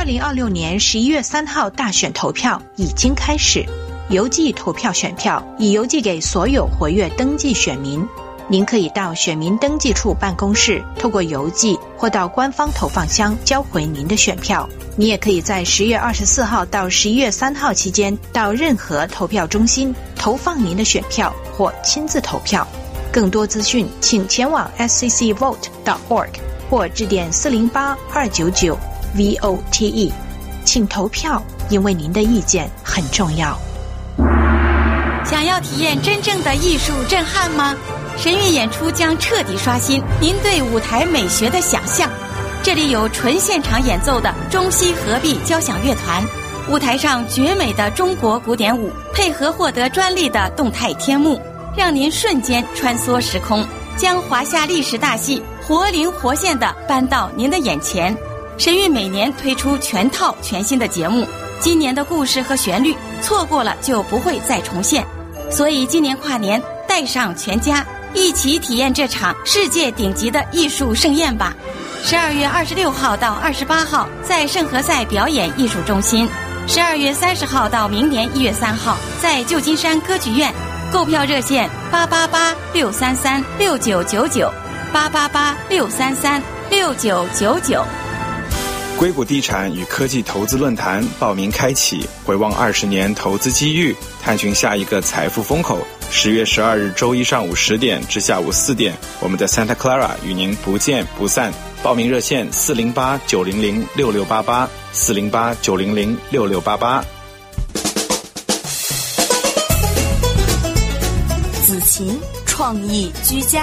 2026年11月3号大选投票已经开始，邮寄投票选票已邮寄给所有活跃登记选民。您可以到选民登记处办公室透过邮寄或到官方投放箱交回您的选票。你也可以在10月24号到11月3号期间到任何投票中心投放您的选票或亲自投票。更多资讯请前往 sccvote.org 或致电408-299-VOTE。请投票，因为您的意见很重要。 想要体验真正的艺术震撼吗？神韵演出将彻底刷新您对舞台美学的想象。这里有纯现场演奏的中西合璧交响乐团，舞台上绝美的中国古典舞，配合获得专利的动态天幕，让您瞬间穿梭时空，将华夏历史大戏活灵活现地搬到您的眼前。神韵每年推出全套全新的节目，今年的故事和旋律错过了就不会再重现，所以今年跨年带上全家一起体验这场世界顶级的艺术盛宴吧。12月26号到28号在圣何塞表演艺术中心，12月30号到明年1月3号在旧金山歌剧院。购票热线888-633-6999 888-633-6999。 硅谷地产与科技投资论坛报名开启，回望20年投资机遇，探寻下一个财富风口。10月12日周一上午10点至下午4点，我们在 Santa Clara 与您不见不散。报名热线408-900-6688 408-900-6688。 子琴创意居家。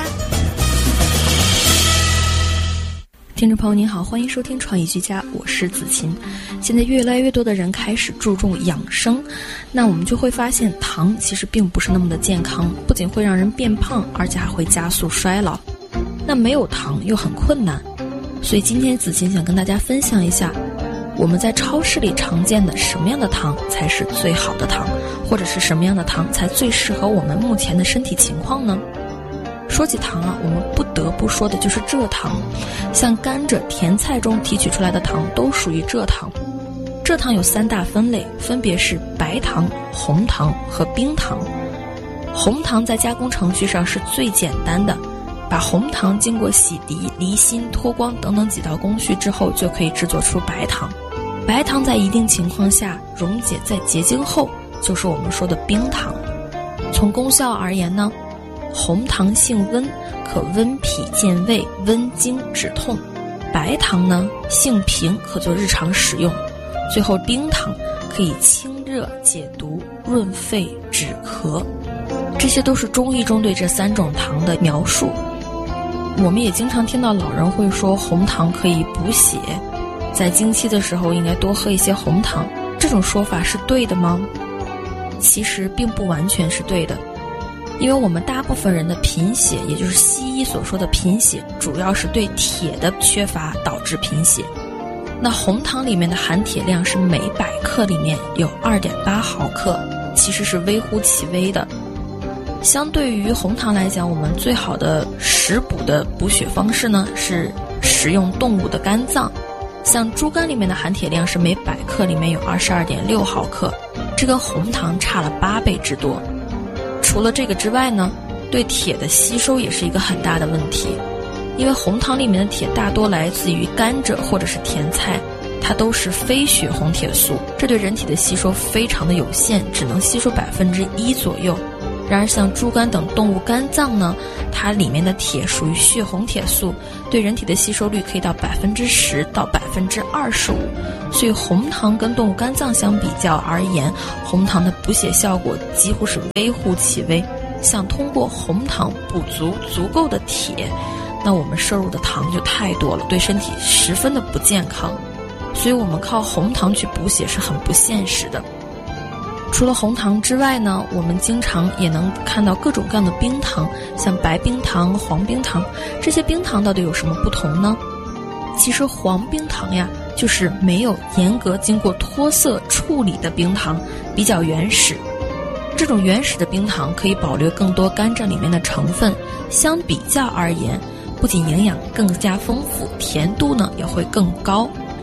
听众朋友您好，欢迎收听创意居家，我是子琴。现在越来越多的人开始注重养生，那我们就会发现糖其实并不是那么的健康，不仅会让人变胖，而且还会加速衰老。那没有糖又很困难，所以今天子琴想跟大家分享一下我们在超市里常见的什么样的糖才是最好的糖，或者是什么样的糖才最适合我们目前的身体情况呢？说起糖啊，我们不得不说的就是蔗糖，像甘蔗、甜菜中提取出来的糖都属于蔗糖。蔗糖有3大分类，分别是白糖、红糖和冰糖。红糖在加工程序上是最简单的，把红糖经过洗涤、离心、脱光等等几道工序之后，就可以制作出白糖。白糖在一定情况下溶解再结晶后，就是我们说的冰糖。从功效而言呢，红糖性温，可温脾健胃、温经止痛；白糖呢性平，可做日常使用；最后冰糖可以清热解毒、润肺止咳。这些都是中医中对这3种糖的描述。我们也经常听到老人会说红糖可以补血，在经期的时候应该多喝一些红糖，这种说法是对的吗？其实并不完全是对的，因为我们大部分人的贫血，也就是西医所说的贫血，主要是对铁的缺乏导致贫血。那红糖里面的含铁量是每100克里面有 2.8 毫克，其实是微乎其微的。相对于红糖来讲，我们最好的食补的补血方式呢是食用动物的肝脏，像猪肝里面的含铁量是每100克里面有 22.6 毫克，这跟红糖差了8倍之多。除了这个之外呢，对铁的吸收也是一个很大的问题，因为红糖里面的铁大多来自于甘蔗或者是甜菜，它都是非血红铁素，这对人体的吸收非常的有限，只能吸收1%左右。然而像猪肝等动物肝脏呢，它里面的铁属于血红铁素，对人体的吸收率可以到10%到25%，所以红糖跟动物肝脏相比较而言，红糖的补血效果几乎是微乎其微。想通过红糖补足足够的铁，那我们摄入的糖就太多了，对身体十分的不健康，所以我们靠红糖去补血是很不现实的。除了红糖之外呢，我们经常也能看到各种各样的冰糖，像白冰糖、黄冰糖，这些冰糖到底有什么不同呢？其实黄冰糖呀，就是没有严格经过脱色处理的冰糖，比较原始。这种原始的冰糖可以保留更多甘蔗里面的成分，相比较而言，不仅营养更加丰富，甜度呢也会更高。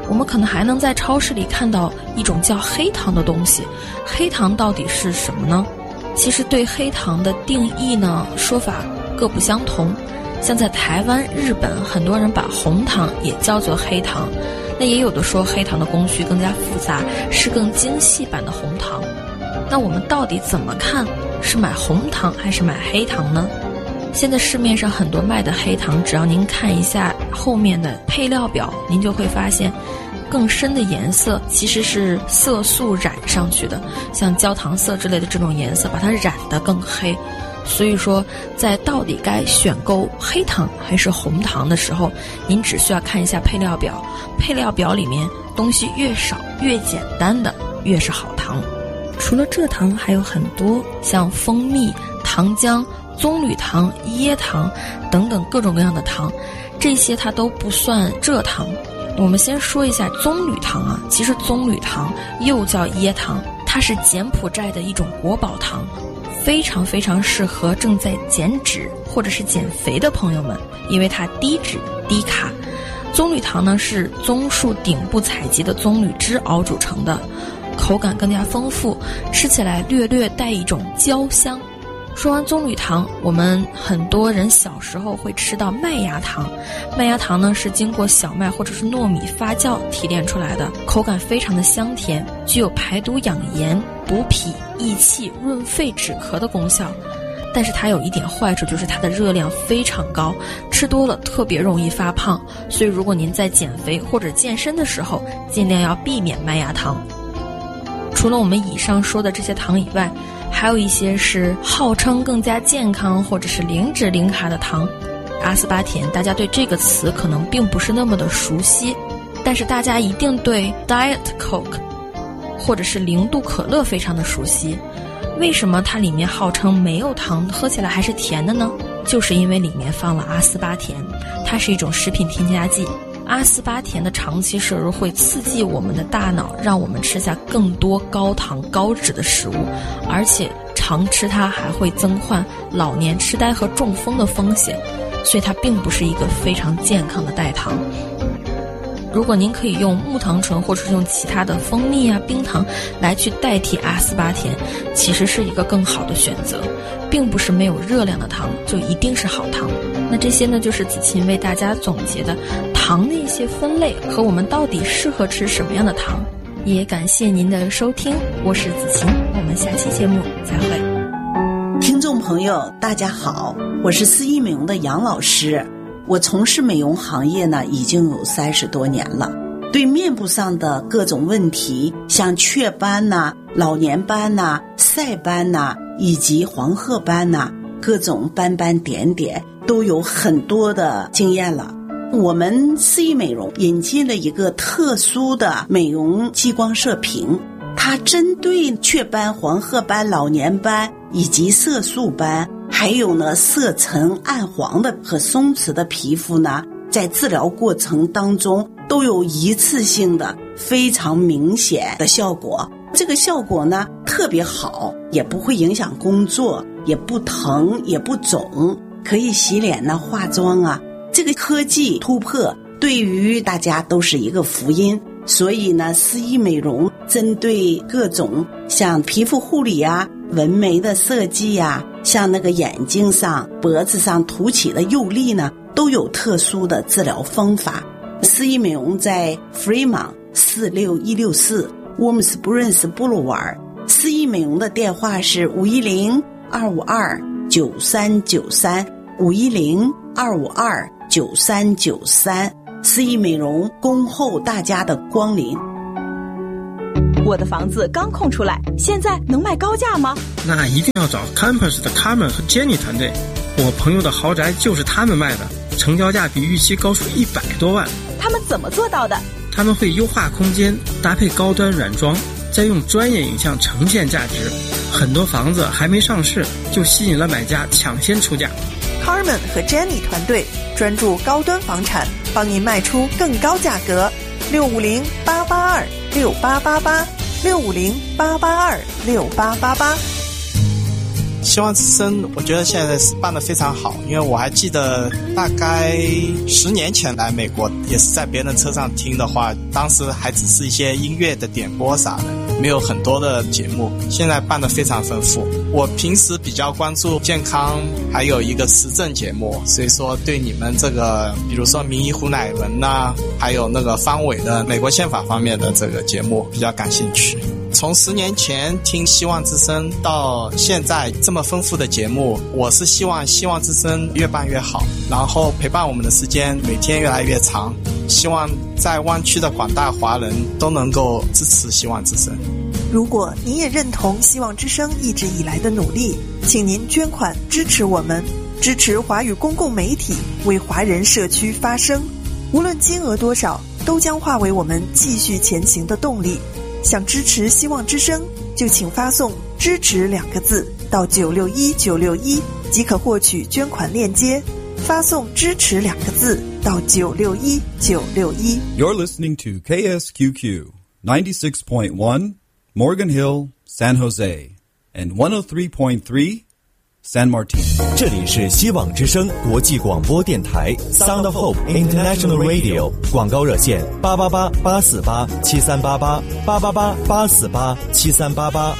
我们可能还能在超市里看到一种叫黑糖的东西。黑糖到底是什么呢？其实对黑糖的定义呢，说法各不相同。像在台湾、日本，很多人把红糖也叫做黑糖，那也有的说黑糖的工序更加复杂，是更精细版的红糖。那我们到底怎么看？是买红糖还是买黑糖呢？现在市面上很多卖的黑糖，只要您看一下后面的配料表，您就会发现更深的颜色其实是色素染上去的，像焦糖色之类的这种颜色把它染得更黑。所以说在到底该选购黑糖还是红糖的时候，您只需要看一下配料表，配料表里面东西越少越简单的越是好糖。除了蔗糖还有很多，像蜂蜜、糖浆、棕榈糖、椰糖等等各种各样的糖，这些它都不算蔗糖。我们先说一下棕榈糖啊，其实棕榈糖又叫椰糖，它是柬埔寨的一种国宝糖，非常非常适合正在减脂或者是减肥的朋友们，因为它低脂低卡。棕榈糖呢是棕树顶部采集的棕榈枝熬煮成的，口感更加丰富，吃起来略略带一种焦香。说完棕榈糖，我们很多人小时候会吃到麦芽糖。麦芽糖呢是经过小麦或者是糯米发酵提炼出来的，口感非常的香甜，具有排毒养颜、补脾益气、润肺止咳的功效。但是它有一点坏处，就是它的热量非常高，吃多了特别容易发胖。所以如果您在减肥或者健身的时候，尽量要避免麦芽糖。除了我们以上说的这些糖以外，还有一些是号称更加健康或者是零脂零卡的糖。阿斯巴甜，大家对这个词可能并不是那么的熟悉，但是大家一定对 Diet Coke 或者是零度可乐非常的熟悉。为什么它里面号称没有糖，喝起来还是甜的呢？就是因为里面放了阿斯巴甜，它是一种食品添加剂。阿斯巴甜的长期摄入会刺激我们的大脑，让我们吃下更多高糖高脂的食物，而且常吃它还会增患老年痴呆和中风的风险，所以它并不是一个非常健康的代糖。如果您可以用木糖醇或者是用其他的蜂蜜啊、冰糖来去代替阿斯巴甜，其实是一个更好的选择，并不是没有热量的糖就一定是好糖。那这些呢，就是子琴为大家总结的糖的一些分类和我们到底适合吃什么样的糖。也感谢您的收听，我是子琴，我们下期节目再会。 听众朋友大家好，我是思怡美容的杨老师。我从事美容行业呢已经有30多年了，对面部上的各种问题，像雀斑呐、老年斑呐、晒斑呐，以及黄褐斑呐，各种斑斑点点都有很多的经验了。我们思怡美容引进了一个特殊的美容激光射频，它针对雀斑、黄褐斑、老年斑以及色素斑，还有呢色沉暗黄的和松弛的皮肤呢，在治疗过程当中都有一次性的非常明显的效果。这个效果呢特别好，也不会影响工作，也不疼也不肿，可以洗脸呢、化妆啊。这个科技突破对于大家都是一个福音，所以呢思怡美容针对各种像皮肤护理啊、纹眉的设计啊，像那个眼睛上、脖子上凸起的釉粒呢，都有特殊的治疗方法。思怡美容在 Fremont 46164 Wormsbruns Boulevard， 思怡美容的电话是510-252-9393 510-252-9393。思怡美容恭候大家的光临。 我的房子刚空出来，现在能卖高价吗？ 那一定要找 Campus 的 Carmen 和 Jenny 团队，我朋友的豪宅就是他们卖的，成交价比预期高出100多万。 他们怎么做到的？ 他们会优化空间，搭配高端软装，再用专业影像呈现价值。很多房子还没上市，就吸引了买家抢先出价。 Carmen 和 Jenny 团队专注高端房产，帮您卖出更高价格。650-882-6888 650-882-6888。 希望之声我觉得现在是办得非常好，因为我还记得大概10年前来美国也是在别人车上听的话，当时还只是一些音乐的点播啥的，没有很多的节目，现在办得非常丰富。我平时比较关注健康还有一个时政节目，所以说对你们这个比如说名医胡乃文啊，还有那个方伟的美国宪法方面的这个节目比较感兴趣。从10年前听希望之声到现在这么丰富的节目，我是希望希望之声越办越好，然后陪伴我们的时间每天越来越长，希望在湾区的广大华人都能够支持希望之声。 如果你也认同希望之声一直以来的努力，请您捐款支持我们，支持华语公共媒体，为华人社区发声。无论金额多少，都将化为我们继续前行的动力。想支持希望之声，就请发送支持2个字到961961即可获取捐款链接。发送支持2个字到961961。 You're listening to KSQQ 96.1 Morgan Hill, San Jose, and 103.3 San Martin。 这里是希望之声国际广播电台 Sound of Hope International Radio， 广告热线888-848-7388 888-848-7388。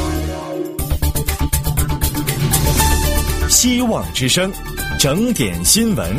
希望之声整点新闻。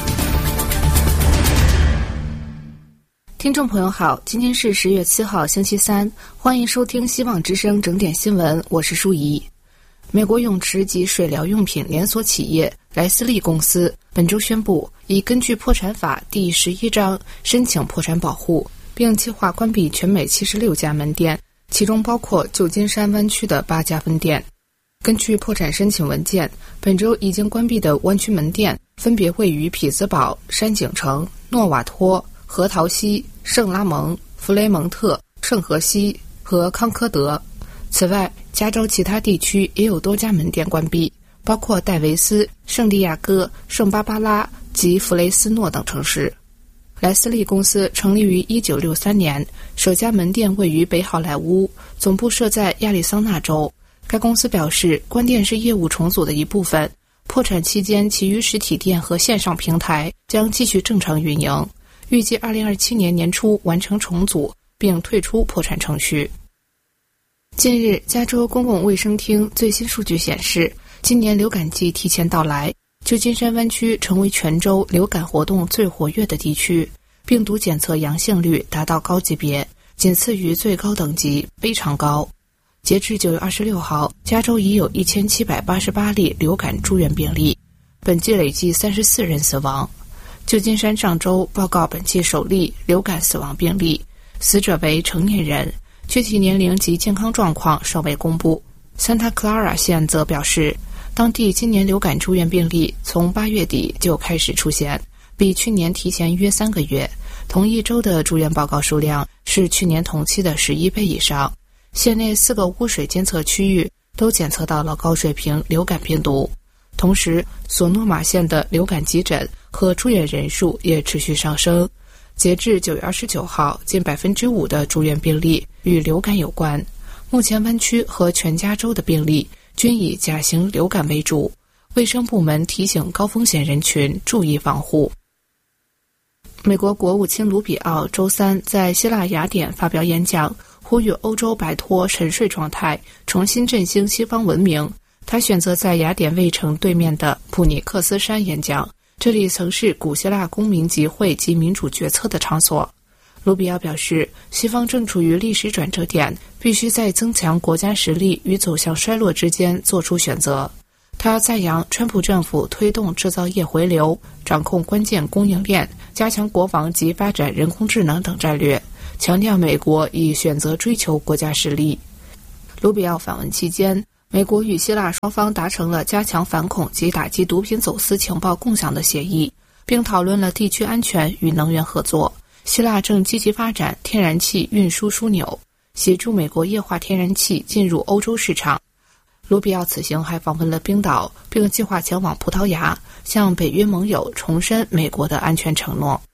听众朋友好，今天是10月7号星期三，欢迎收听希望之声整点新闻，我是舒怡。美国泳池及水疗用品连锁企业莱斯利公司本周宣布，已根据破产法第11章申请破产保护，并计划关闭全美76家门店，其中包括旧金山湾区的8家分店。根据破产申请文件，本周已经关闭的湾区门店分别位于匹兹堡、山景城、诺瓦托、核桃溪、圣拉蒙、弗雷蒙特、圣荷西和康科德。此外，加州其他地区也有多家门店关闭，包括戴维斯、圣地亚哥、圣巴巴拉及弗雷斯诺等城市。莱斯利公司成立于1963年，首家门店位于北好莱坞，总部设在亚利桑那州。该公司表示，关店是业务重组的一部分，破产期间其余实体店和线上平台将继续正常运营，预计2027年年初完成重组并退出破产程序。近日，加州公共卫生厅最新数据显示，今年流感季提前到来，旧金山湾区成为全州流感活动最活跃的地区，病毒检测阳性率达到高级别，仅次于最高等级非常高。截至9月26号，加州已有1788例流感住院病例，本季累计34人死亡。旧金山上周报告本季首例流感死亡病例，死者为成年人，具体年龄及健康状况尚未公布。Santa Clara 县则表示，当地今年流感住院病例从8月底就开始出现，比去年提前约3个月，同一周的住院报告数量是去年同期的11倍以上。县内4个污水监测区域都检测到了高水平流感病毒。同时，索诺玛县的流感急诊和住院人数也持续上升。截至9月29号，近 5% 的住院病例与流感有关。目前湾区和全加州的病例均以甲型流感为主，卫生部门提醒高风险人群注意防护。美国国务卿卢比奥周三在希腊雅典发表演讲，呼吁欧洲摆脱沉睡状态，重新振兴西方文明。他选择在雅典卫城对面的普尼克斯山演讲，这里曾是古希腊公民集会及民主决策的场所。卢比奥表示，西方正处于历史转折点，必须在增强国家实力与走向衰落之间做出选择。他赞扬川普政府推动制造业回流，掌控关键供应链，加强国防及发展人工智能等战略，强调美国已选择追求国家实力。卢比奥访问期间，美国与希腊双方达成了加强反恐及打击毒品走私情报共享的协议，并讨论了地区安全与能源合作。希腊正积极发展天然气运输枢纽，协助美国液化天然气进入欧洲市场。卢比奥此行还访问了冰岛，并计划前往葡萄牙，向北约盟友重申美国的安全承诺。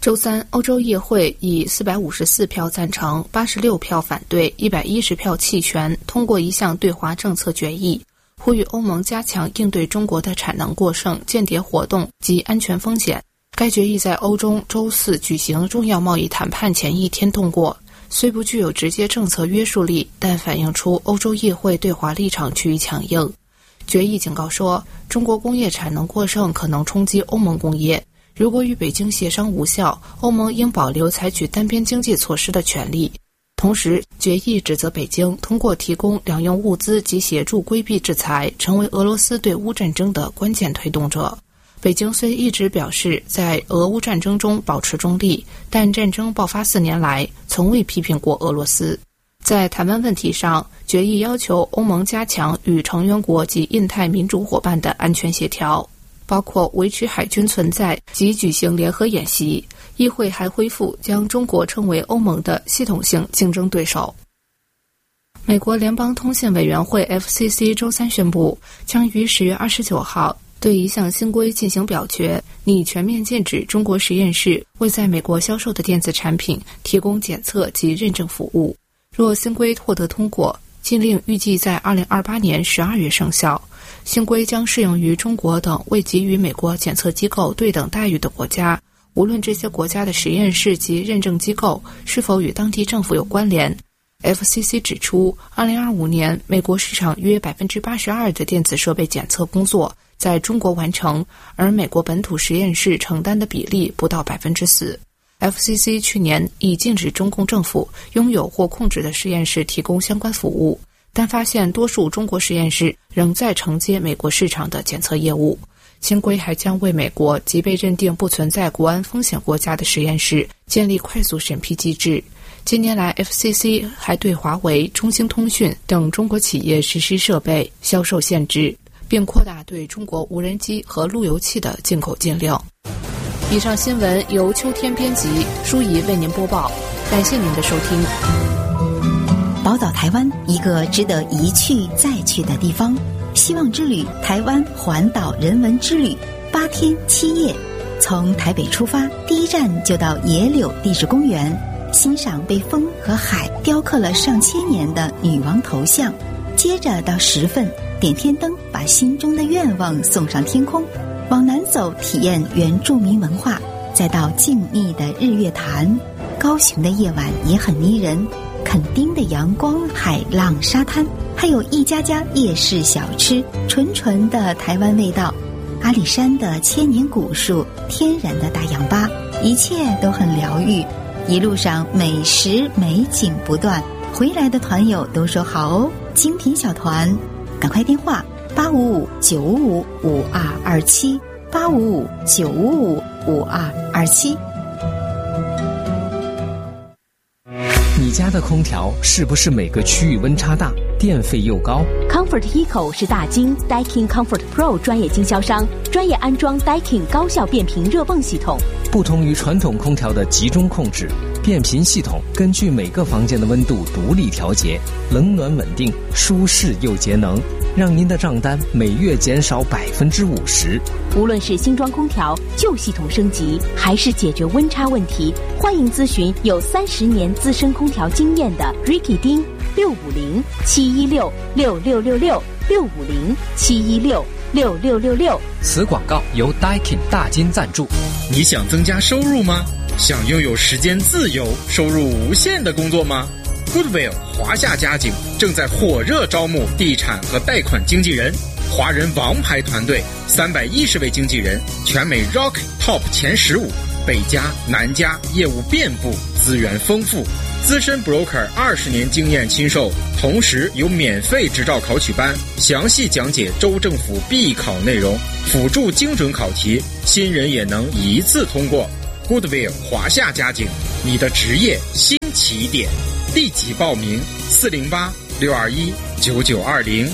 周三，欧洲议会以454票赞成、86票反对、110票弃权通过一项对华政策决议，呼吁欧盟加强应对中国的产能过剩、间谍活动及安全风险。该决议在欧中周四举行重要贸易谈判前一天通过，虽不具有直接政策约束力，但反映出欧洲议会对华立场趋于强硬。决议警告说，中国工业产能过剩可能冲击欧盟工业。如果与北京协商无效，欧盟应保留采取单边经济措施的权利。同时，决议指责北京通过提供两用物资及协助规避制裁，成为俄罗斯对乌战争的关键推动者。北京虽一直表示在俄乌战争中保持中立，但战争爆发4年来，从未批评过俄罗斯。在台湾问题上，决议要求欧盟加强与成员国及印太民主伙伴的安全协调，包括维持海军存在及举行联合演习。议会还恢复将中国称为欧盟的系统性竞争对手。美国联邦通信委员会 FCC 周三宣布，将于10月29号对一项新规进行表决，拟全面禁止中国实验室为在美国销售的电子产品提供检测及认证服务。若新规获得通过，禁令预计在2028年12月生效。新规将适用于中国等未给予美国检测机构对等待遇的国家，无论这些国家的实验室及认证机构是否与当地政府有关联。FCC 指出，2025年美国市场约 82% 的电子设备检测工作在中国完成，而美国本土实验室承担的比例不到 4%。FCC 去年已禁止中共政府拥有或控制的实验室提供相关服务，但发现多数中国实验室仍在承接美国市场的检测业务。新规还将为美国及被认定不存在国安风险国家的实验室建立快速审批机制。近年来 FCC 还对华为、中兴通讯等中国企业实施设备销售限制，并扩大对中国无人机和路由器的进口禁令。以上新闻由秋天编辑，舒怡为您播报，感谢您的收听。 宝岛台湾，一个值得一去再去的地方。希望之旅台湾环岛人文之旅，8天7夜，从台北出发，第一站就到野柳地质公园，欣赏被风和海雕刻了上千年的女王头像。接着到10份，点天灯，把心中的愿望送上天空。往南走，体验原住民文化，再到静谧的日月潭。高雄的夜晚也很迷人，垦丁的阳光、海浪、沙滩，还有一家家夜市小吃，纯纯的台湾味道。阿里山的千年古树，天然的大氧吧，一切都很疗愈。一路上美食美景不断，回来的团友都说好哦。精品小团，赶快电话855-955-5227 855-955-5227。 你家的空调是不是每个区域温差大，电费又高？ Comfort Eco 是大金 Daikin Comfort Pro 专业经销商，专业安装 Daikin 高效变频热泵系统。 不同于传统空调的集中控制，变频系统根据每个房间的温度独立调节，冷暖稳定，舒适又节能，让您的账单每月减少50%。 无论是新装空调、旧系统升级，还是解决温差问题，欢迎咨询有30年资深空调经验的 Ricky 丁650-716-6666 此广告由 Daikin 大金赞助。 你想增加收入吗？想拥有时间自由、收入无限的工作吗？Goodwill 华夏家景正在火热招募地产和贷款经纪人，华人王牌团队310位经纪人，全美 Rock Top 前15，北加南加，业务遍布，资源丰富，资深 broker20年经验亲授，同时有免费执照考取班，详细讲解州政府必考内容，辅助精准考题，新人也能一次通过。Goodwill 华夏家景，你的职业新起点，立即报名408-621-9920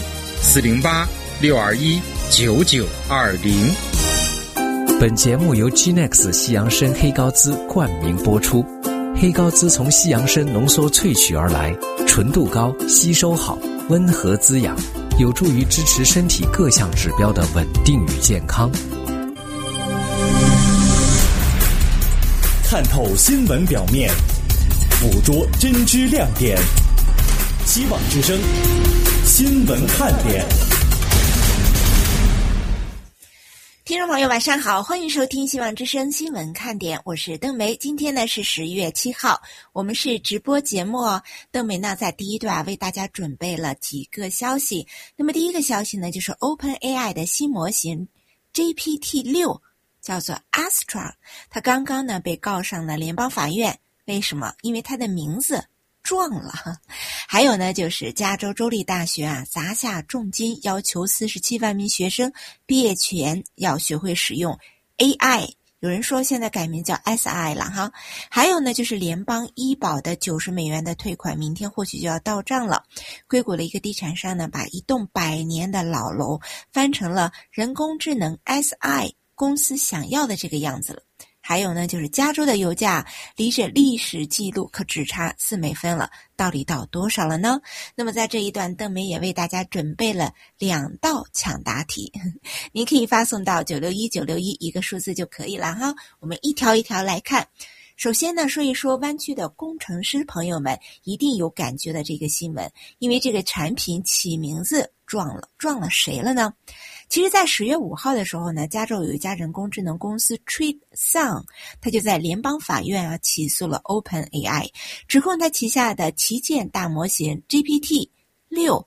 408-621-9920。 本节目由 Genex 西洋参黑高滋冠名播出。黑高滋从西洋参浓缩萃取而来，纯度高，吸收好，温和滋养，有助于支持身体各项指标的稳定与健康。 看透新闻表面，捕捉真知亮点。希望之声新闻看点。 听众朋友晚上好，欢迎收听希望之声新闻看点，我是邓梅。今天呢是10月7号，我们是直播节目哦。邓梅呢在第一段为大家准备了几个消息。那么第一个消息呢就是 OpenAI 的新模型 GPT-6 叫做 Astra， 它刚刚呢被告上了联邦法院。为什么？因为它的名字撞了。还有呢就是加州州立大学砸下重金，要求47万名学生毕业前要学会使用 AI， 有人说现在改名叫 SI 了哈。还有呢就是联邦医保的90美元的退款明天或许就要到账了。硅谷的一个地产商呢把一栋100年的老楼翻成了人工智能 SI 公司想要的这个样子了。还有呢就是加州的油价离着历史记录可只差4美分了，到底到多少了呢？那么在这一段邓梅也为大家准备了2道抢答题，您可以发送到961-961一个数字就可以了哈。我们一条一条来看。首先呢说一说湾区的工程师朋友们一定有感觉的这个新闻，因为这个产品起名字撞了谁了呢？其实在10月5号的时候呢，加州有一家人工智能公司 TreatSound， 它就在联邦法院起诉了 OpenAI， 指控它旗下的旗舰大模型 GPT-6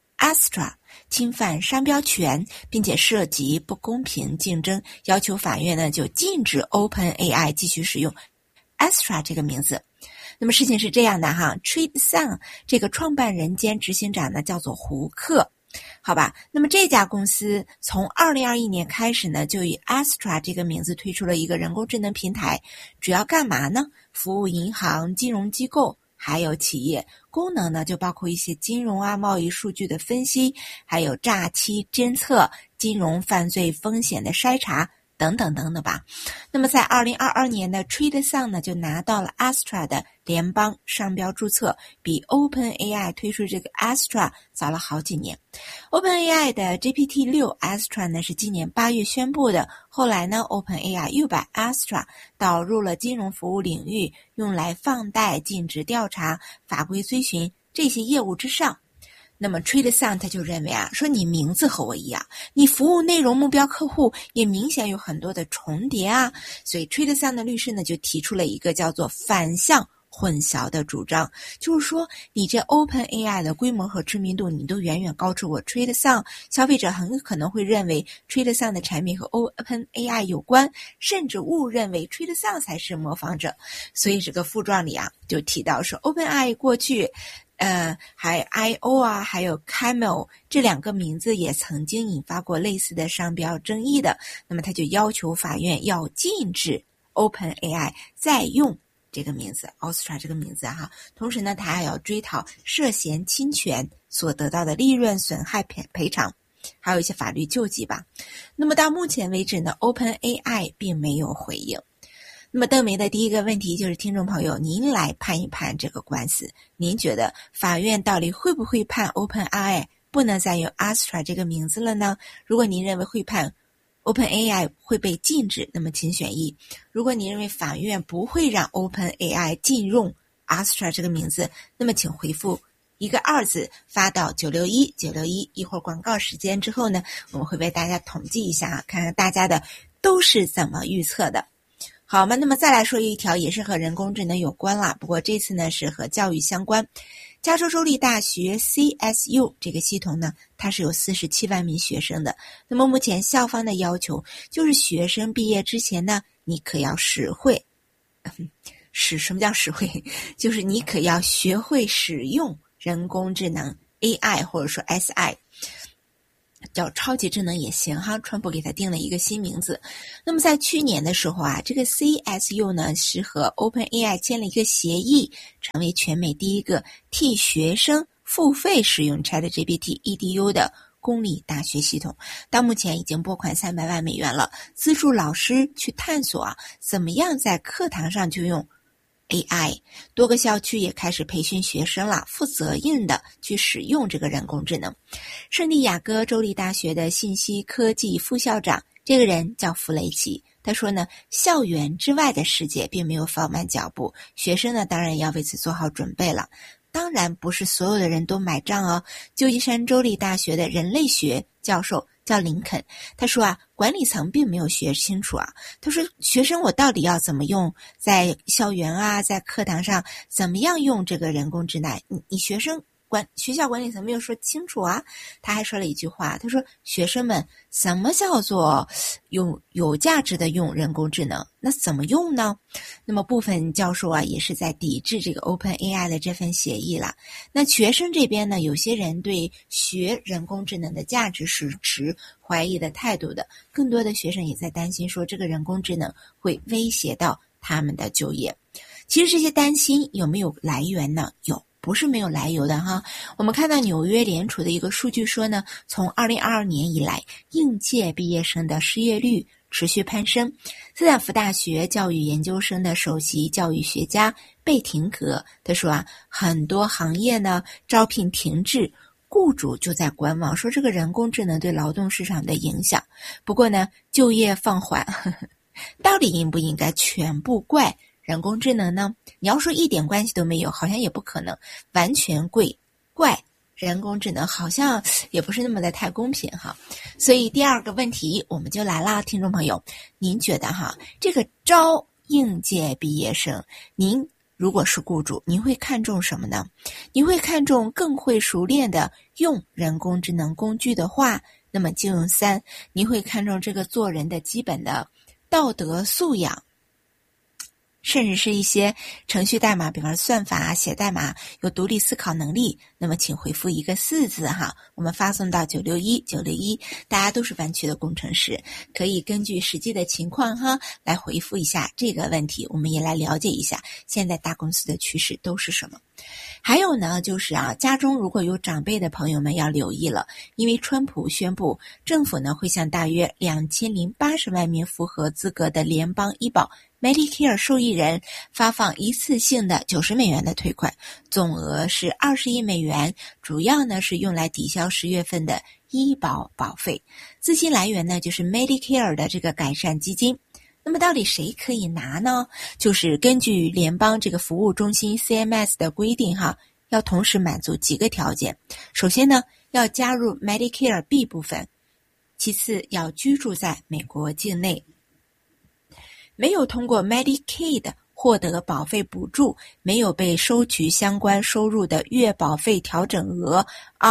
Astra 侵犯商标权，并且涉及不公平竞争，要求法院呢就禁止 OpenAI 继续使用 Astra 这个名字。那么事情是这样的哈 ，TreatSound 这个创办人兼执行长呢叫做胡克。好吧，那么这家公司从2021年开始呢，就以 Astra 这个名字推出了一个人工智能平台，主要干嘛呢？服务银行、金融机构还有企业，功能呢就包括一些金融贸易数据的分析，还有诈欺侦测、金融犯罪风险的筛查等等等等吧。那么在2022年的 TreatSound 呢就拿到了 Astra 的联邦商标注册，比 OpenAI 推出这个 Astra 早了好几年。OpenAI 的 GPT-6 Astra 呢是今年8月宣布的，后来呢 OpenAI 又把 Astra 导入了金融服务领域，用来放贷、尽职调查、法规遵循这些业务之上。那么 TreatSound 他就认为说你名字和我一样，你服务内容目标客户也明显有很多的重叠所以 TreatSound 的律师呢就提出了一个叫做反向混淆的主张，就是说你这 OpenAI 的规模和知名度你都远远高出我 TreatSound， 消费者很可能会认为 TreatSound 的产品和 OpenAI 有关，甚至误认为 TreatSound 才是模仿者。所以这个附状里就提到说 OpenAI 过去还有 IO 还有 Camel 这2个名字也曾经引发过类似的商标争议的，那么他就要求法院要禁止 OpenAI 再用这个名字 Astra 这个名字同时呢他还要追讨涉嫌侵权所得到的利润损害赔偿，还有一些法律救济吧。那么到目前为止呢 OpenAI 并没有回应。那么邓梅的第一个问题就是听众朋友您来判一判这个官司，您觉得法院到底会不会判 OpenAI 不能再用 Astra 这个名字了呢？如果您认为会判 OpenAI 会被禁止，那么请选一；如果您认为法院不会让 OpenAI 禁用 Astra 这个名字，那么请回复一个2字发到961-961。一会儿广告时间之后呢，我们会为大家统计一下看看大家的都是怎么预测的。好吗？那么再来说一条也是和人工智能有关了，不过这次呢是和教育相关。加州州立大学 CSU 这个系统呢，它是有47万名学生的。那么目前校方的要求就是学生毕业之前呢，你可要什么叫实惠？就是你可要学会使用人工智能 AI 或者说 SI。叫超级智能也行川普给他定了一个新名字。那么在去年的时候这个 CSU 呢是和 OpenAI 签了一个协议，成为全美第一个替学生付费使用 ChatGPT EDU 的公立大学系统。到目前已经拨款300万美元了，资助老师去探索怎么样在课堂上就用AI。 多个校区也开始培训学生了，负责任的去使用这个人工智能。圣地亚哥州立大学的信息科技副校长，这个人叫弗雷奇， 他说呢，校园之外的世界并没有放慢脚步，学生呢当然也要为此做好准备了。当然不是所有的人都买账哦。旧金山州立大学的人类学教授叫林肯，他说啊，管理层并没有学清楚啊。他说，学生我到底要怎么用，在校园啊，在课堂上怎么样用这个人工智能？你学校管理层没有说清楚啊。他还说了一句话，他说，学生们，什么叫做有价值的用人工智能？那怎么用呢？那么部分教授啊也是在抵制这个 OpenAI 的这份协议了。那学生这边呢，有些人对学人工智能的价值是持怀疑的态度的，更多的学生也在担心说这个人工智能会威胁到他们的就业。其实这些担心有没有来源呢？有，不是没有来由的哈。我们看到纽约联储的一个数据说呢，从2022年以来，应届毕业生的失业率持续攀升。斯坦福大学教育研究生的首席教育学家贝廷格他说啊，很多行业呢招聘停滞，雇主就在观望，说这个人工智能对劳动市场的影响。不过呢，就业放缓，到底应不应该全部怪人工智能呢？你要说一点关系都没有，好像也不可能完全怪人工智能，好像也不是那么的太公平哈。所以第二个问题我们就来了，听众朋友，您觉得哈，这个招应届毕业生，您如果是雇主，您会看重什么呢？您会看重更会熟练的用人工智能工具的话，那么就用3，您会看重这个做人的基本的道德素养，甚至是一些程序代码，比方算法啊、写代码有独立思考能力，那么请回复一个4字哈，我们发送到961，大家都是湾区的工程师，可以根据实际的情况哈来回复一下这个问题，我们也来了解一下现在大公司的趋势都是什么。还有呢，就是啊，家中如果有长辈的朋友们要留意了，因为川普宣布政府呢会向大约2080万名符合资格的联邦医保Medicare 受益人发放一次性的$90million的退款，总额是20亿美元，主要呢是用来抵消10月份的医保保费。资金来源呢就是 Medicare 的这个改善基金。那么到底谁可以拿呢？就是根据联邦这个服务中心 CMS 的规定哈，要同时满足几个条件。首先呢，要加入 Medicare B 部分，其次要居住在美国境内。没有通过 Medicaid 获得保费补助，没有被收取相关收入的月保费调整额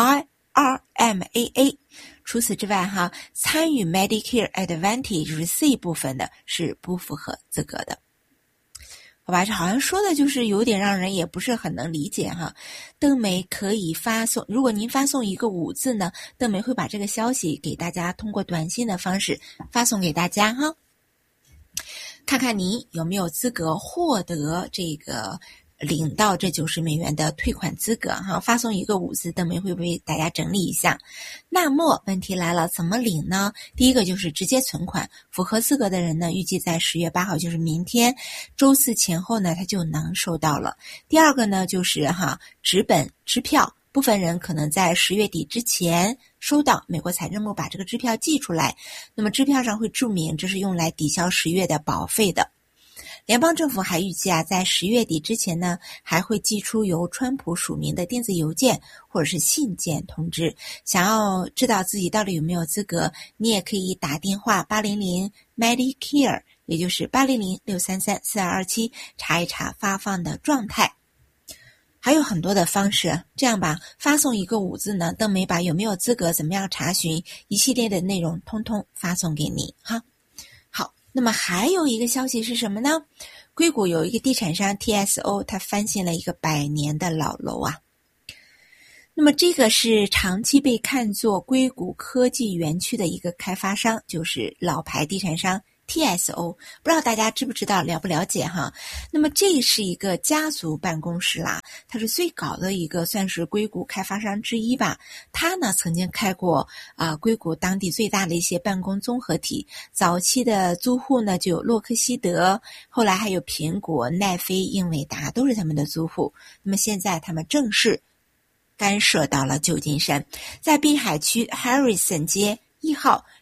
IRMAA。除此之外哈，参与 Medicare Advantage 就是 C 部分的是不符合资格的。好吧，这好像说的就是有点让人也不是很能理解哈。邓梅可以发送，如果您发送一个5字呢，邓梅会把这个消息给大家通过短信的方式发送给大家哈。看看你有没有资格获得这个领到这$90million的退款资格哈，发送一个5字，邓梅会不会大家整理一下？那么问题来了，怎么领呢？第一个就是直接存款，符合资格的人呢，预计在10月8号，就是明天周4前后呢，他就能收到了。第二个呢，就是纸本支票。部分人可能在10月底之前收到，美国财政部把这个支票寄出来，那么支票上会注明这是用来抵消10月的保费的。联邦政府还预计在10月底之前呢，还会寄出由川普署名的电子邮件或者是信件通知。想要知道自己到底有没有资格，你也可以打电话800 Medicare， 也就是800-633-4227，查一查发放的状态。还有很多的方式，这样吧，发送一个5字呢，邓梅把有没有资格，怎么样查询，一系列的内容通通发送给你哈。好，那么还有一个消息是什么呢？硅谷有一个地产商 TSO， 他翻新了一个100年的老楼啊。那么这个是长期被看作硅谷科技园区的一个开发商，就是老牌地产商TSO， 不知道大家知不知道，了不了解哈？那么这是一个家族办公室啦，它是最搞的一个，算是硅谷开发商之一吧。他呢曾经开过硅谷当地最大的一些办公综合体，早期的租户呢就有洛克希德，后来还有苹果、奈飞、英伟达都是他们的租户。那么现在他们正式干涉到了旧金山，在滨海区 Harrison 街1号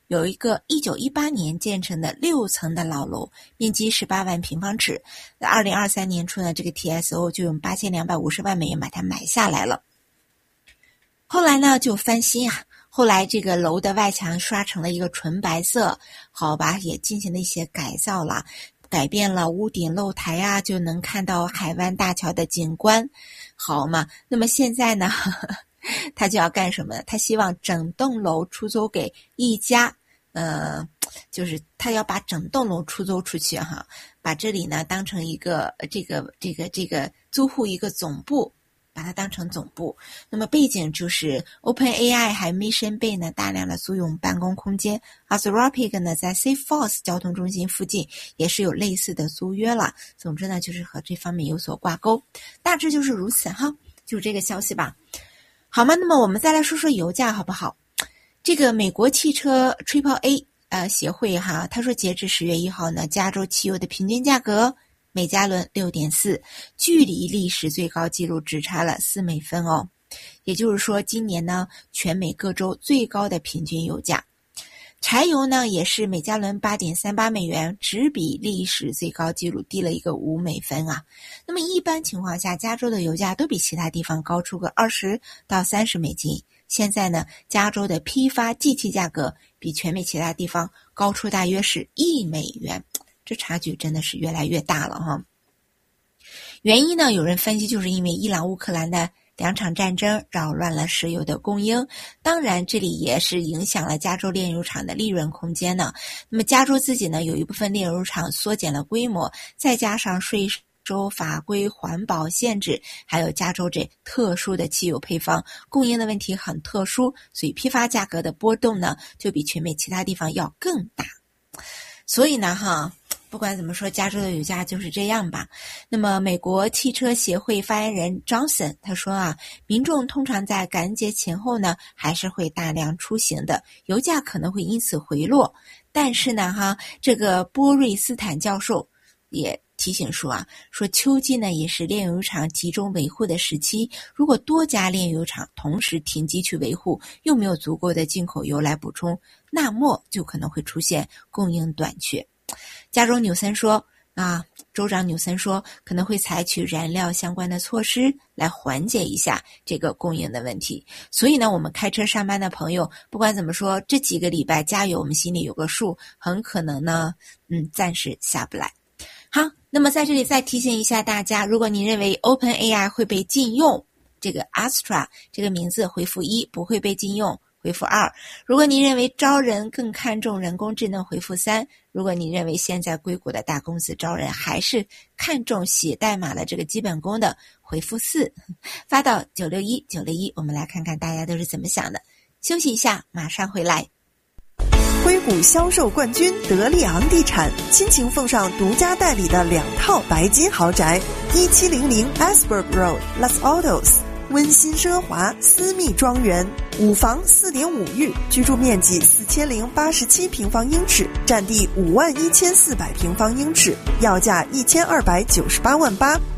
有一个1918年建成的6层的老楼，面积18万平方尺。2023年初呢，这个 TSO 就用8250万美元把它买下来了。后来呢就翻新啊，后来这个楼的外墙刷成了一个纯白色，好吧，也进行了一些改造了，改变了屋顶露台啊，就能看到海湾大桥的景观，好嘛。那么现在呢他就要干什么呢？他希望整栋楼出租给一家就是他要把整栋楼出租出去哈，把这里呢当成一个这个租户一个总部，把它当成总部。那么背景就是 OpenAI 还 Mission Bay 呢大量的租用办公空间， Anthropic 呢在 Safe Falls 交通中心附近也是有类似的租约了。总之呢就是和这方面有所挂钩，大致就是如此哈，就是这个消息吧。好吗？那么我们再来说说油价好不好？这个美国汽车 AAA协会哈，他说截至10月1号呢，加州汽油的平均价格每加仑 6.4， 距离历史最高纪录只差了4美分哦。也就是说今年呢全美各州最高的平均油价。柴油呢也是每加仑 8.38 美元，只比历史最高纪录低了一个5美分啊。那么一般情况下，加州的油价都比其他地方高出个20到30美金。现在呢，加州的批发计气价格比全美其他地方高出大约是1美元，这差距真的是越来越大了哈。原因呢，有人分析就是因为伊朗乌克兰的2场战争扰乱了石油的供应，当然这里也是影响了加州炼油厂的利润空间呢。那么加州自己呢有一部分炼油厂缩减了规模，再加上税收法规、环保限制，还有加州这特殊的汽油配方供应的问题很特殊，所以批发价格的波动呢就比全美其他地方要更大。所以呢哈，不管怎么说，加州的油价就是这样吧。那么美国汽车协会发言人 Johnson 他说啊，民众通常在感恩节前后呢还是会大量出行的，油价可能会因此回落。但是呢哈，这个波瑞斯坦教授也提醒说啊，说秋季呢也是炼油厂集中维护的时期，如果多家炼油厂同时停机去维护，又没有足够的进口油来补充，那么就可能会出现供应短缺。加州纽森说啊，州长纽森说可能会采取燃料相关的措施来缓解一下这个供应的问题。所以呢，我们开车上班的朋友，不管怎么说，这几个礼拜加油，我们心里有个数，很可能呢暂时下不来。好，那么在这里再提醒一下大家，如果你认为 OpenAI 会被禁用，这个 Astra 这个名字回复1，不会被禁用回复2。如果你认为招人更看重人工智能，回复3。如果你认为现在硅谷的大公司招人还是看重写代码的这个基本功的，回复4。发到961，我们来看看大家都是怎么想的。休息一下，马上回来。 硅谷销售冠军德利昂地产亲情奉上独家代理的2套白金豪宅，1700 Asberg Road Los Altos， 温馨奢华私密庄园，5房4.5浴，居住面积4087平方英尺，占地51400平方英尺，要价1298万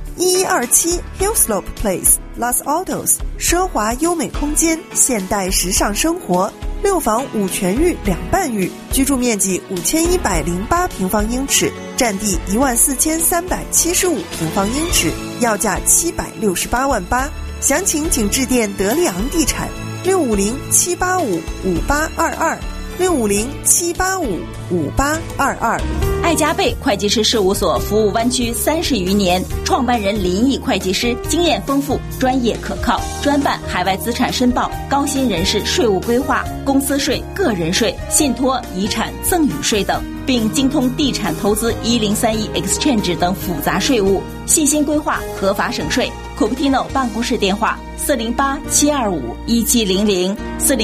8。1127 Hillslope Place Los Altos， 奢华优美空间，现代时尚生活，6房5全浴2半浴，居住面积5108平方英尺，占地14375平方英尺，要价768万8。详情请致电德利昂地产650-785-5822 650-785-5822。 爱加倍会计师事务所服务湾区30余年，创办人林毅会计师经验丰富，专业可靠，专办海外资产申报、高薪人士税务规划、公司税、个人税、信托、遗产、赠与税等，并精通地产投资1031 Exchange 等复杂税务，细心规划，合法省税。Cupertino 办公室电话408-725-1700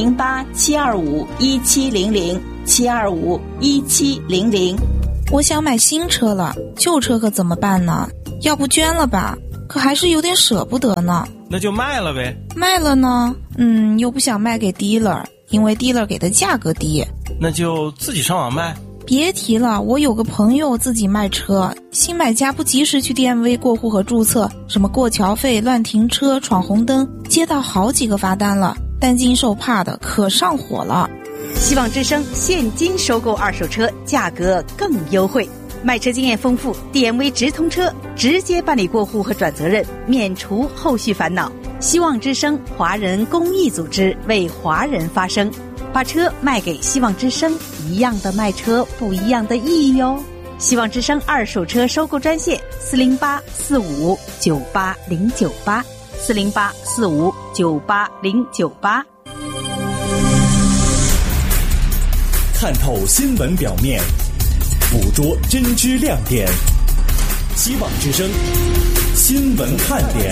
408-725-1700 725-1700。 我想买新车了，旧车可怎么办呢？要不捐了吧，可还是有点舍不得呢。 那就卖了呗。 卖了呢，又不想卖给 dealer， 因为 dealer 给的价格低。 那就自己上网卖。 别提了，我有个朋友自己卖车，新买家不及时去 DMV 过户和注册，什么过桥费、乱停车、闯红灯，接到好几个罚单了，担惊受怕的，可上火了。 希望之声现金收购二手车，价格更优惠。卖车经验丰富， DMV 直通车直接办理过户和转责任，免除后续烦恼。希望之声华人公益组织，为华人发声，把车卖给希望之声，一样的卖车，不一样的意义哟。希望之声二手车收购专线408-4598-098 408-4598-098。 看透新闻表面，捕捉真知亮点。希望之声新闻看点。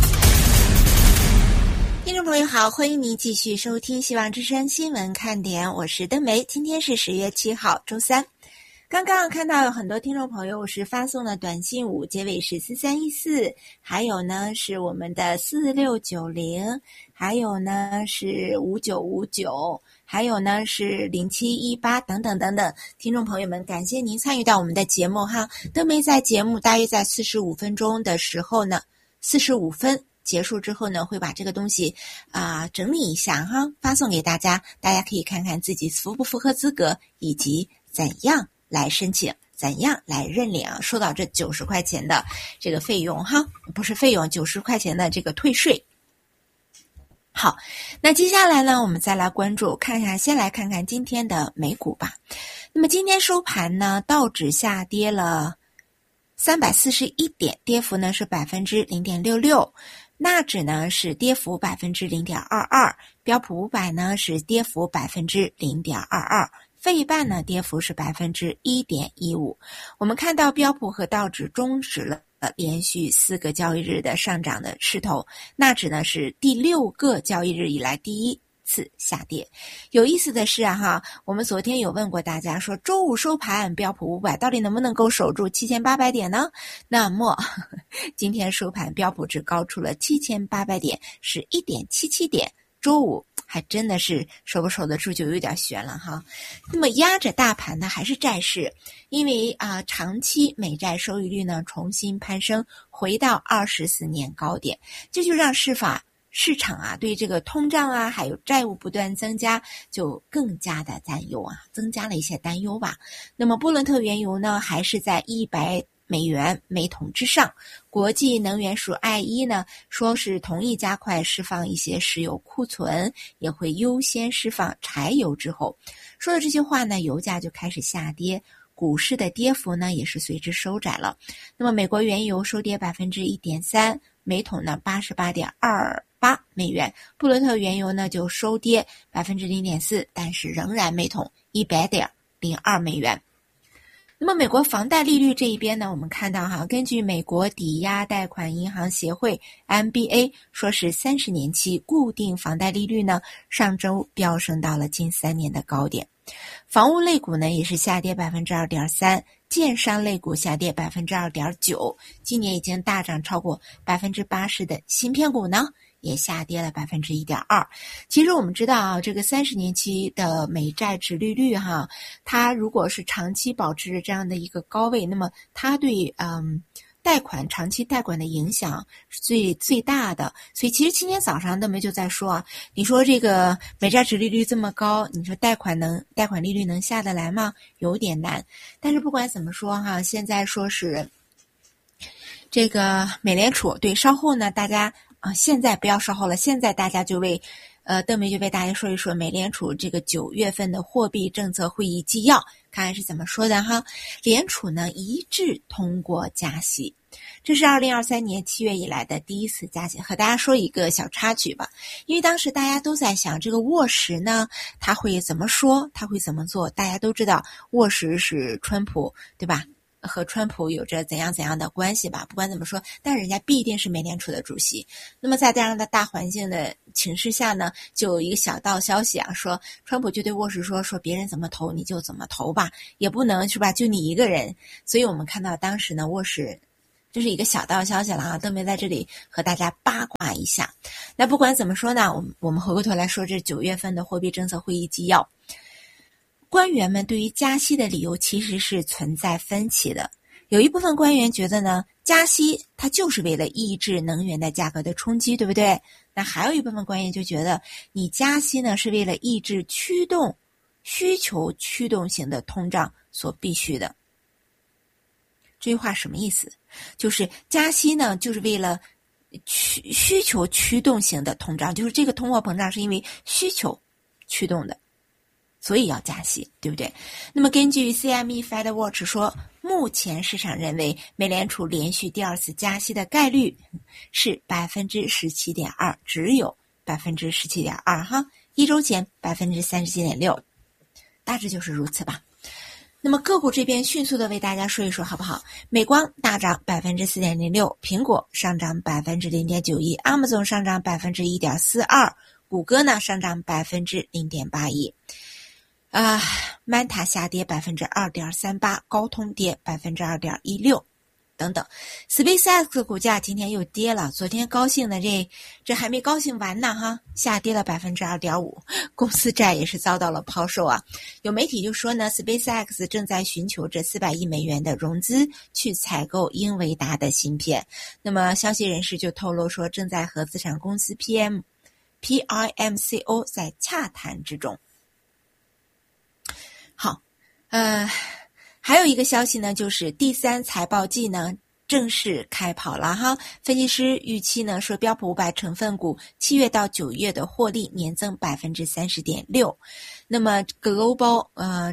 听众朋友好，欢迎您继续收听希望之声新闻看点，我是登梅。今天是10月7号周三。刚刚看到有很多听众朋友是发送的短信5，结尾是4314，还有呢是我们的4690，还有呢是5959，还有呢是0718等等等等。听众朋友们，感谢您参与到我们的节目哈。登梅在节目大约在45分钟的时候呢，45分结束之后呢，会把这个东西整理一下哈，发送给大家，大家可以看看自己符不符合资格，以及怎样来申请，怎样来认领收到这90块钱的这个费用哈，不是费用，90块钱的这个退税。好，那接下来呢，我们再来关注先来看看今天的美股吧。那么今天收盘呢，道指下跌了341点，跌幅呢是 0.66%， 纳指呢是跌幅 0.22%， 标普500呢是跌幅 0.22%，费半呢跌幅是 1.15%。 我们看到标普和道指终止了连续4个交易日的上涨的势头，纳指呢是第6个交易日以来第一次下跌。有意思的是我们昨天有问过大家说，周五收盘标普500到底能不能够守住7800点呢？那么今天收盘标普只高出了7800点，是 1.77 点，周五还真的是守不守得住就有点悬了哈。那么压着大盘呢还是债市，因为长期美债收益率呢重新攀升，回到24年高点，这就让市场对这个通胀还有债务不断增加就更加的担忧增加了一些担忧吧。那么布伦特原油呢还是在$100每桶之上，国际能源署 IE 呢说是同意加快释放一些石油库存，也会优先释放柴油。之后说了这些话呢，油价就开始下跌，股市的跌幅呢也是随之收窄了。那么美国原油收跌 1.3%， 每桶呢88.28美元，布伦特原油呢就收跌 0.4%， 但是仍然每桶100.02美元。那么美国房贷利率这一边呢，我们看到根据美国抵押贷款银行协会 MBA 说是30年期固定房贷利率呢上周飙升到了近3年的高点。房屋类股呢也是下跌 2.3%， 建商类股下跌 2.9%， 今年已经大涨超过 80% 的芯片股呢也下跌了 1.2%。 其实我们知道这个30年期的美债殖利率它如果是长期保持着这样的一个高位，那么它对长期贷款的影响是最大的。所以其实今天早上邓梅就在说你说这个美债殖利率这么高，你说贷款利率能下得来吗？有点难。但是不管怎么说现在说是这个美联储稍后呢大家现在不要稍后了，现在大家就邓梅就为大家说一说美联储这个9月份的货币政策会议纪要，看看是怎么说的联储呢一致通过加息，这是2023年7月以来的第一次加息。和大家说一个小插曲吧，因为当时大家都在想这个沃什呢他会怎么说，他会怎么做。大家都知道沃什是川普对吧，和川普有着怎样的关系吧。不管怎么说，但人家必定是美联储的主席。那么在这样的大环境的情势下呢，就有一个小道消息说川普就对沃什说别人怎么投你就怎么投吧，也不能是吧就你一个人。所以我们看到当时呢沃什这是一个小道消息了邓梅在这里和大家八卦一下。那不管怎么说呢，我们回过头来说这9月份的货币政策会议纪要，官员们对于加息的理由其实是存在分歧的。有一部分官员觉得呢，加息它就是为了抑制能源的价格的冲击，对不对？那还有一部分官员就觉得，你加息呢是为了抑制驱动需求驱动型的通胀所必须的。这句话什么意思？就是加息呢，就是为了需求驱动型的通胀，就是这个通货膨胀是因为需求驱动的，所以要加息，对不对？那么根据 CME Fed Watch 说，目前市场认为美联储连续第二次加息的概率是 17.2%， 只有 17.2% 哈，一周前 37.6%， 大致就是如此吧。那么个股这边迅速的为大家说一说好不好？美光大涨 4.06%， 苹果上涨 0.91%， Amazon 上涨 1.42%， 谷歌呢上涨 0.81%。Meta 下跌 2.38%， 高通跌 2.16%等等。SpaceX 的股价今天又跌了，昨天高兴的这还没高兴完呢哈，下跌了 2.5%， 公司债也是遭到了抛售啊。有媒体就说呢 SpaceX 正在寻求这400亿美元的融资去采购英伟达的芯片。那么消息人士就透露说，正在和资产公司 PIMCO 在洽谈之中。好，还有一个消息呢，就是第3财报季呢正式开跑了哈。分析师预期呢说，标普500成分股7月到9月的获利年增 30.6%。那么 Global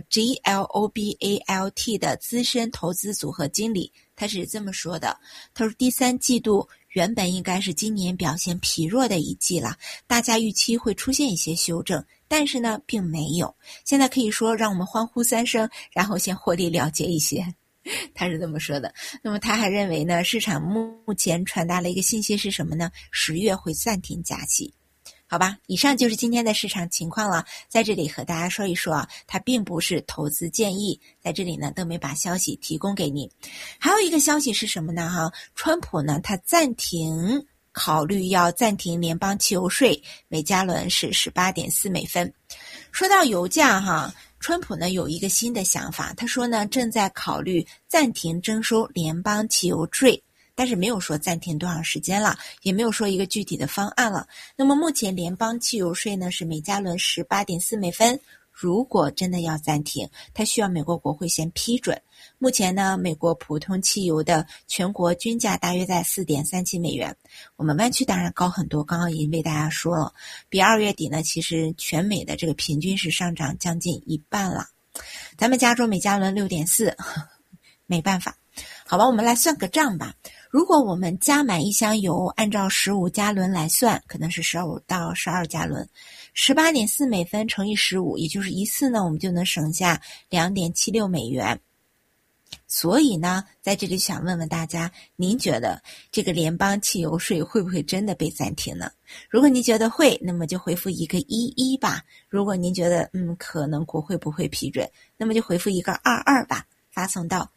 GLOBALT 的资深投资组合经理他是这么说的，他说第3季度原本应该是今年表现疲弱的一季了，大家预期会出现一些修正，但是呢并没有，现在可以说让我们欢呼3声，然后先获利了结一些，他是这么说的。那么他还认为呢，市场目前传达了一个信息是什么呢？10月会暂停加息。好吧，以上就是今天的市场情况了，在这里和大家说一说啊，它并不是投资建议，在这里呢都没把消息提供给你。还有一个消息是什么呢哈？川普呢他考虑要暂停联邦汽油税，每加仑是18.4美分。说到油价哈，川普呢有一个新的想法，他说呢正在考虑暂停征收联邦汽油税，但是没有说暂停多长时间了，也没有说一个具体的方案了。那么目前联邦汽油税呢是每加仑18.4美分，如果真的要暂停，它需要美国国会先批准。目前呢，美国普通汽油的全国均价大约在 4.37 美元。我们湾区当然高很多，刚刚已经为大家说了，比2月底呢，其实全美的这个平均是上涨将近一半了。咱们加州每加仑 6.4， 没办法。好吧，我们来算个账吧。如果我们加满一箱油，按照15加仑来算，可能是15到12加仑，18.4美分乘以15，也就是一次呢，我们就能省下 2.76 美元。所以呢，在这里想问问大家，您觉得这个联邦汽油税会不会真的被暂停呢？如果您觉得会，那么就回复一个11吧。如果您觉得可能国会不会批准，那么就回复一个22吧，发送到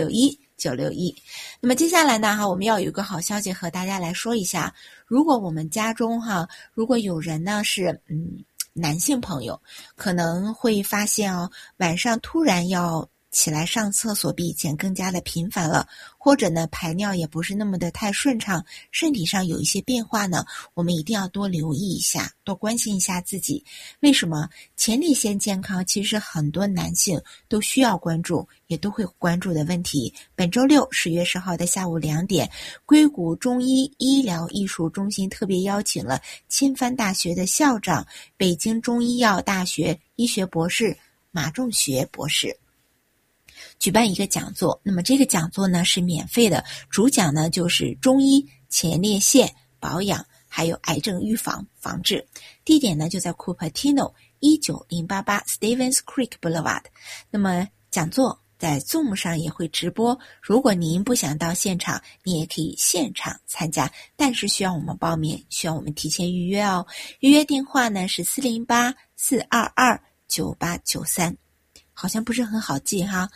961。那么接下来呢我们要有一个好消息和大家来说一下。如果我们家中如果有人呢是男性朋友，可能会发现晚上突然要起来上厕所比以前更加的频繁了，或者呢排尿也不是那么的太顺畅，身体上有一些变化呢，我们一定要多留意一下，多关心一下自己。为什么前列腺健康其实很多男性都需要关注，也都会关注的问题。本周六10月10号的下午2点，硅谷中医医疗艺术中心特别邀请了千帆大学的校长、北京中医药大学医学博士马仲学博士举办一个讲座。那么这个讲座呢是免费的，主讲呢就是中医、前列腺保养还有癌症预防防治。地点呢就在 Cupertino 19088 Stevens Creek Boulevard。 那么讲座在 Zoom 上也会直播，如果您不想到现场，你也可以现场参加，但是需要我们报名，需要我们提前预约哦。预约电话呢是408-422-9893，好像不是很好记哈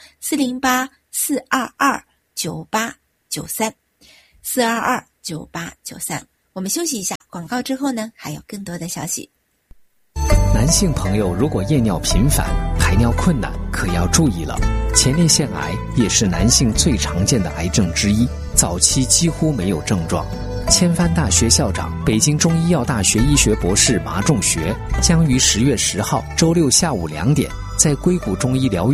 ，408-422-9893 422-9893。我们休息一下，广告之后呢还有更多的消息。 男性朋友如果夜尿频繁、排尿困难，可要注意了。前列腺癌也是男性最常见的癌症之一，早期几乎没有症状。千帆大学校长、北京中医药大学医学博士马仲学将于10月10号周六下午2点在硅谷中医疗